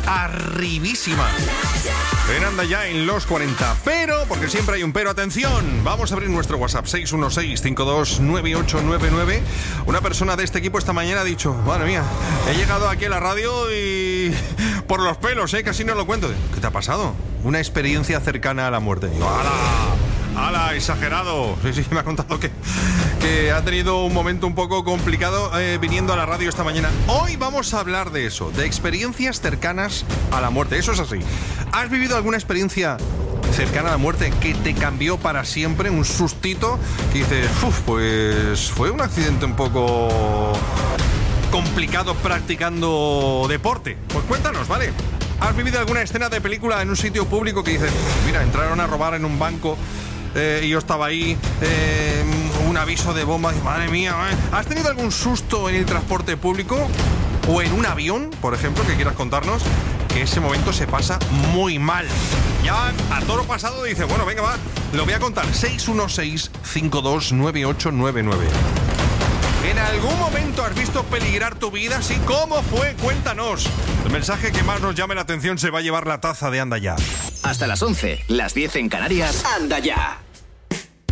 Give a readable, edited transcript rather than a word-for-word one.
arribísima. En Anda Ya en los 40. Pero, porque siempre hay un pero, atención, vamos a abrir nuestro WhatsApp 616-529899. Una persona de este equipo esta mañana ha dicho, madre mía, he llegado aquí a la radio y por los pelos, casi no lo cuento. ¿Qué te ha pasado? Una experiencia cercana a la muerte. Digo, ¡hala! Exagerado. Sí, me ha contado que ha tenido un momento un poco complicado viniendo a la radio esta mañana. Hoy vamos a hablar de eso, de experiencias cercanas a la muerte. Eso es así. ¿Has vivido alguna experiencia cercana a la muerte que te cambió para siempre? Un sustito que dices, pues fue un accidente un poco complicado practicando deporte. Pues cuéntanos, ¿vale? ¿Has vivido alguna escena de película en un sitio público que dices, mira, entraron a robar en un banco y yo estaba ahí, un aviso de bomba, madre mía, ¿has tenido algún susto en el transporte público o en un avión, por ejemplo, que quieras contarnos? Que ese momento se pasa muy mal. Ya a toro pasado dice, bueno, venga, va, lo voy a contar. 616-529899. ¿En algún momento has visto peligrar tu vida? Sí, ¿cómo fue? Cuéntanos. El mensaje que más nos llame la atención se va a llevar la taza de Anda Ya. Hasta las 11, las 10 en Canarias. Anda Ya.